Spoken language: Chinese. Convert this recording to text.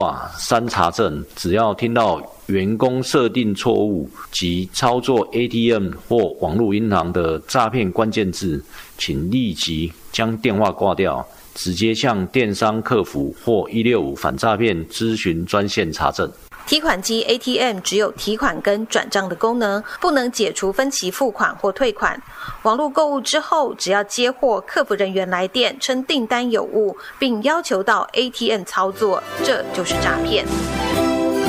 3查证，只要听到员工设定错误及操作 ATM 或网络银行的诈骗关键字，请立即将电话挂掉，直接向电商客服或165反诈骗咨询专线查证。 提款机 ATM 只有提款跟转账的功能，不能解除分期付款或退款。网络购物之后，只要接获客服人员来电称订单有误，并要求到 ATM 操作，这就是诈骗。